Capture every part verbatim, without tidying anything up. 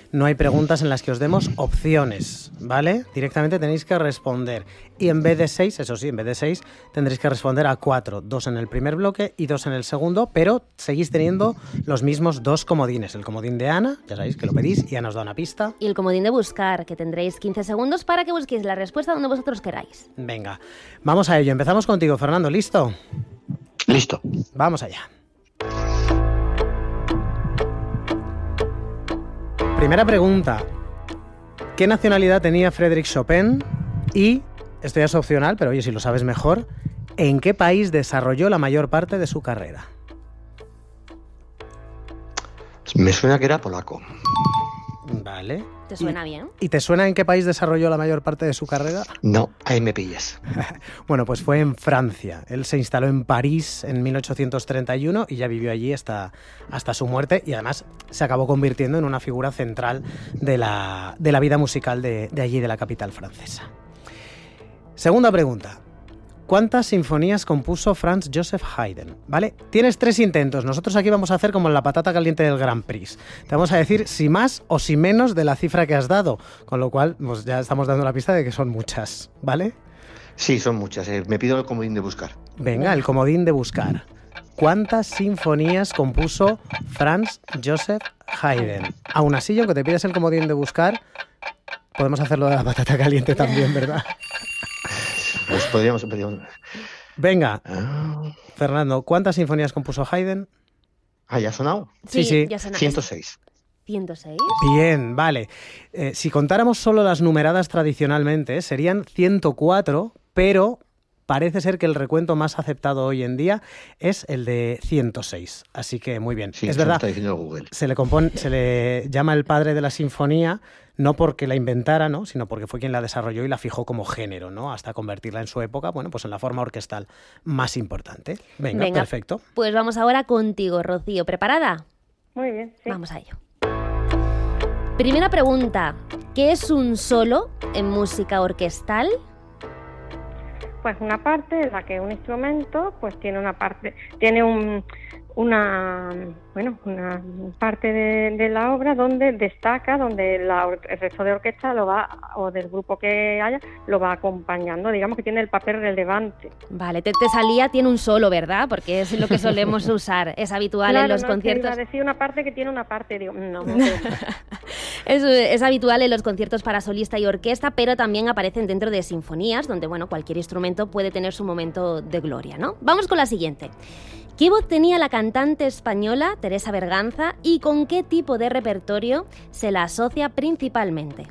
no hay preguntas en las que os demos opciones, ¿vale? Directamente tenéis que responder. Y en vez de seis, eso sí, en vez de seis, tendréis que responder a cuatro. Dos en el primer bloque y dos en el segundo, pero seguís teniendo los mismos dos comodines. El comodín de Ana, ya sabéis que lo pedís y Ana os da una pista. Y el comodín de buscar, que tendréis quince segundos para que busquéis la respuesta donde vosotros queráis. Venga, vamos a ello. Empezamos contigo, Fernando. ¿Listo? Listo. Vamos allá. Primera pregunta. ¿Qué nacionalidad tenía Frédéric Chopin? Y, esto ya es opcional, pero oye, si lo sabes mejor, ¿en qué país desarrolló la mayor parte de su carrera? Me suena que era polaco. Vale. ¿Te suena ¿Y, bien? ¿Y te suena en qué país desarrolló la mayor parte de su carrera? No, ahí me pillas. Bueno, pues fue en Francia. Él se instaló en París en mil ochocientos treinta y uno y ya vivió allí hasta, hasta su muerte, y además se acabó convirtiendo en una figura central de la, de la vida musical de, de allí, de la capital francesa. Segunda pregunta. ¿Cuántas sinfonías compuso Franz Joseph Haydn? ¿Vale? Tienes tres intentos. Nosotros aquí vamos a hacer como en la patata caliente del Grand Prix. Te vamos a decir si más o si menos de la cifra que has dado. Con lo cual, pues ya estamos dando la pista de que son muchas, ¿vale? Sí, son muchas. Eh. Me pido el comodín de buscar. Venga, el comodín de buscar. ¿Cuántas sinfonías compuso Franz Joseph Haydn? Aún así, aunque te pidas el comodín de buscar, podemos hacerlo de la patata caliente también, ¿verdad? Pues podríamos... podríamos... Venga, ah. Fernando, ¿cuántas sinfonías compuso Haydn? Ah, ¿ya ha sonado? Sí, sí. Ya sonado. ciento seis. ¿ciento seis? Bien, vale. Eh, si contáramos solo las numeradas tradicionalmente, serían ciento cuatro, pero parece ser que el recuento más aceptado hoy en día es el de ciento seis. Así que muy bien. Sí, es verdad, está diciendo Google. se le compone, se le llama el padre de la sinfonía, no porque la inventara, ¿no?, sino porque fue quien la desarrolló y la fijó como género, ¿no?, hasta convertirla en su época, bueno, pues en la forma orquestal más importante. Venga, Venga, perfecto. Pues vamos ahora contigo, Rocío. ¿Preparada? Muy bien, sí. Vamos a ello. Primera pregunta. ¿Qué es un solo en música orquestal? Pues una parte en la que un instrumento pues tiene una parte, tiene un, una, bueno, una parte de, de la obra donde destaca, donde la, el resto de orquesta lo va, o del grupo que haya, lo va acompañando, digamos que tiene el papel relevante. Vale, te, te salía, tiene un solo, ¿verdad? Porque es lo que solemos usar, es habitual Claro, en los no, conciertos. Iba a decir una parte que tiene una parte, digo, no, no, no. es, es habitual en los conciertos para solista y orquesta, pero también aparecen dentro de sinfonías, donde, bueno, cualquier instrumento puede tener su momento de gloria, ¿no? Vamos con la siguiente. ¿Qué voz tenía la cantante española Teresa Berganza y con qué tipo de repertorio se la asocia principalmente?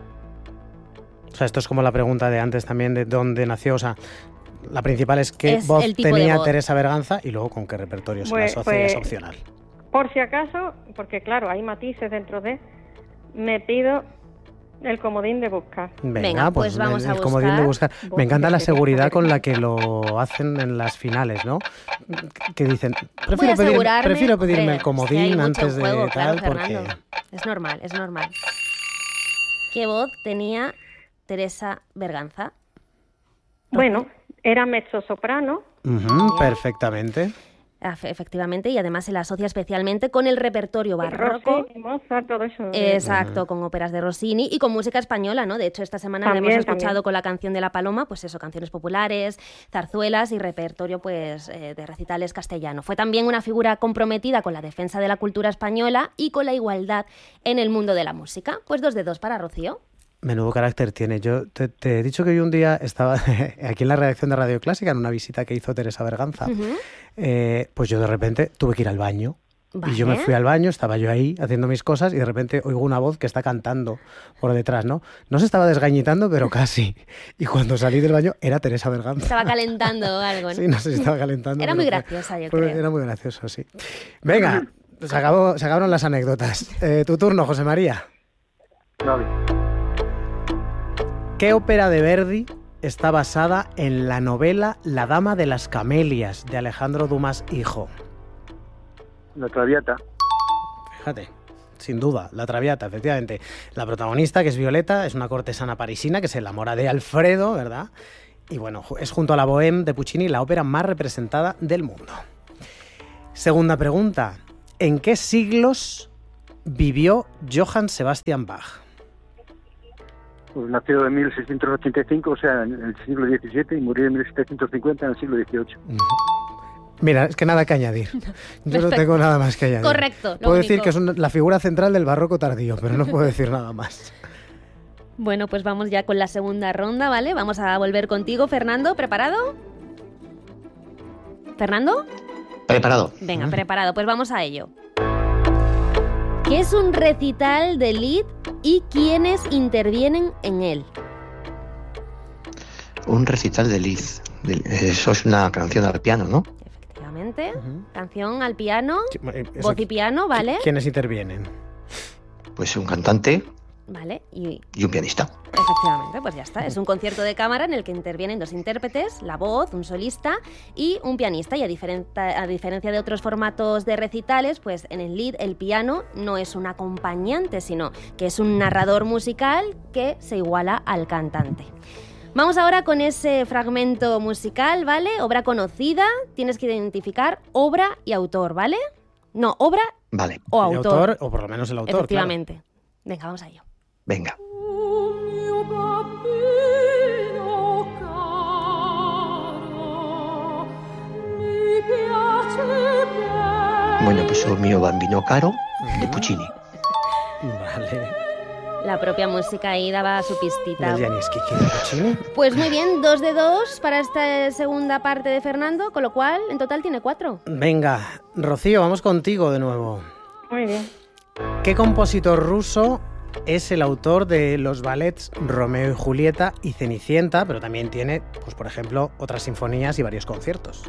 O sea, esto es como la pregunta de antes también de dónde nació, o sea, la principal es qué Es voz el tipo tenía de voz. Teresa Berganza y luego con qué repertorio se la Pues- asocia, pues- es opcional. Por si acaso, porque claro, hay matices dentro de, me pido el comodín de buscar. Venga, Venga, pues, pues vamos el, a el comodín de buscar. buscar. Me encanta la Voces, seguridad voces. con la que lo hacen en las finales, ¿no? Que dicen, Voy a prefiero, pedir, asegurarme, prefiero pedirme hombre, el es que comodín hay mucho antes en juego, de claro, tal, porque... Fernando. Es normal, es normal. ¿Qué voz tenía Teresa Berganza? Bueno, era mezzosoprano. Ujú, perfectamente. Efe- Efectivamente, y además se la asocia especialmente con el repertorio barroco. Rossini, Mozart, todo eso. Exacto, con óperas de Rossini y con música española, ¿no? De hecho, esta semana la También, hemos escuchado también. con la canción de La Paloma, pues eso, canciones populares, zarzuelas y repertorio, pues, eh, de recitales castellano. Fue también una figura comprometida con la defensa de la cultura española y con la igualdad en el mundo de la música. Pues dos de dos para Rocío. Menudo carácter tiene. Yo te, te he dicho que yo un día estaba aquí en la redacción de Radio Clásica en una visita que hizo Teresa Berganza. Ujú. Eh, pues yo de repente tuve que ir al baño. Y yo me Vale. fui al baño, estaba yo ahí haciendo mis cosas y de repente oigo una voz que está cantando por detrás, ¿no? No se estaba desgañitando, pero casi. Y cuando salí del baño era Teresa Berganza. Estaba calentando o algo, ¿no? Sí, no sé si estaba calentando. Era pero muy fue- graciosa, yo fue- creo. Era muy gracioso, sí. Venga, se, acabó, se acabaron las anécdotas. Eh, tu turno, José María. Vale. ¿Qué ópera de Verdi está basada en la novela La Dama de las Camelias de Alejandro Dumas hijo? La Traviata. Fíjate, sin duda, La Traviata, efectivamente. La protagonista, que es Violeta, es una cortesana parisina que se enamora de Alfredo, ¿verdad? Y bueno, ju- es junto a la Bohème de Puccini la ópera más representada del mundo. Segunda pregunta. ¿En qué siglos vivió Johann Sebastian Bach? Pues nació en mil seiscientos ochenta y cinco, o sea, en el siglo diecisiete, y murió en mil setecientos cincuenta, en el siglo dieciocho. Mira, es que nada que añadir. Yo Perfecto. no tengo nada más que añadir. Correcto, lo Puedo decir único. que es una- la figura central del barroco tardío, pero no puedo decir nada más. Bueno, pues vamos ya con la segunda ronda, ¿vale? Vamos a volver contigo, Fernando. ¿Preparado? ¿Fernando? Preparado. Venga, preparado. Pues vamos a ello. ¿Qué es un recital de Lied y quiénes intervienen en él? Un recital de Lied. De- Eso es una canción al piano, ¿no? Efectivamente. Ujú. Canción al piano, Eh, eso- voz y piano, ¿vale? ¿Quiénes intervienen? Pues un cantante Vale, y y un pianista. efectivamente, pues ya está. Es un concierto de cámara en el que intervienen dos intérpretes, la voz, un solista y un pianista. Y a, diferen- a diferencia de otros formatos de recitales, pues en el Lied el piano no es un acompañante, sino que es un narrador musical que se iguala al cantante. Vamos ahora con ese fragmento musical, ¿vale? Obra conocida, tienes que identificar obra y autor, ¿vale? No, obra Vale, o El autor. autor, o por lo menos el autor. Efectivamente. Venga, vamos a ello. venga. Bueno, pues un mío bambino caro de Puccini. Claro. Vale. La propia música ahí daba su pistita. ¿El Janieski de Puccini? Pues muy bien, dos de dos para esta segunda parte de Fernando, con lo cual en total tiene cuatro. Venga, Rocío, vamos contigo de nuevo. Muy bien. ¿Qué compositor ruso es el autor de los ballets Romeo y Julieta y Cenicienta, pero también tiene, pues por ejemplo, otras sinfonías y varios conciertos?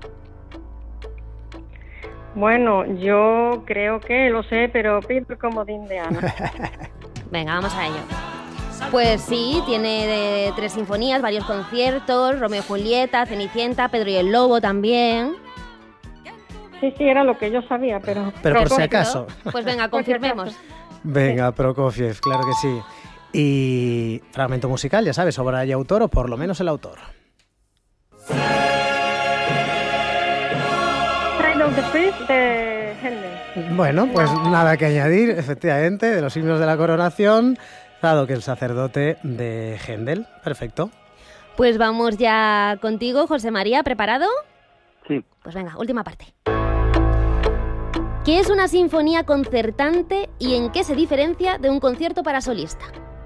Bueno, yo creo que lo sé, pero pido el comodín de Ana. Venga, vamos a ello. Pues sí, tiene de tres sinfonías, varios conciertos, Romeo y Julieta, Cenicienta, Pedro y el Lobo también. Sí, sí, era lo que yo sabía, pero... Pero por si Prokofiev. acaso. Pues venga, Por si confirmemos. Venga, Prokofiev, claro que sí. Y fragmento musical, ya sabes, obra y autor, o por lo menos el autor. Trial of the Priest de Händel. Bueno, pues nada que añadir, efectivamente, de los himnos de la coronación, dado que el sacerdote de Händel. Perfecto. Pues vamos ya contigo, José María, ¿preparado? Sí, Pues venga, última parte. ¿Qué es una sinfonía concertante y en qué se diferencia de un concierto para solista?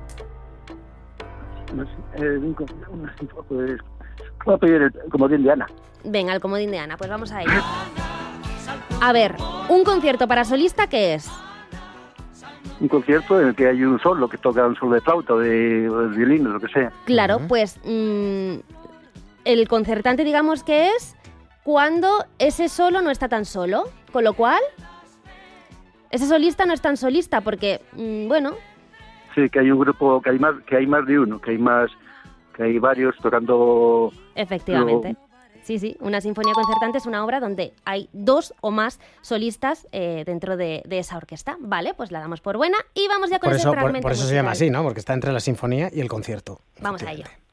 no sé, eh, un co- una- pues, voy a pedir el comodín de Ana. Venga, el comodín de Ana, pues vamos a ello. A ver, ¿un concierto para solista qué es? Un concierto en el que hay un solo que toca un solo de flauta o de, o de violín o lo que sea. Claro, Ujú. pues mm, el concertante digamos que es cuando ese solo no está tan solo, con lo cual ese solista no es tan solista porque, mm, bueno, Sí, que hay un grupo, que hay más, que hay más de uno, que hay más, que hay varios tocando. efectivamente. Luego- Sí, sí, una sinfonía concertante es una obra donde hay dos o más solistas eh, dentro de, de esa orquesta. Vale, pues la damos por buena y vamos ya con Por ese eso, por, fragmento por eso se llama musical. así, ¿no? Porque está entre la sinfonía y el concierto. Vamos a ello. efectivamente.